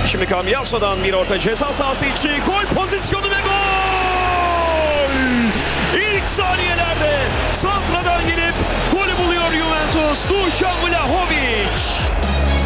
Şimdi Cambiaso'dan bir orta ceza sahası içi. Gol pozisyonu ve gol! İlk saniyelerde Santra'dan gelip golü buluyor Juventus. Dušan Vlahović.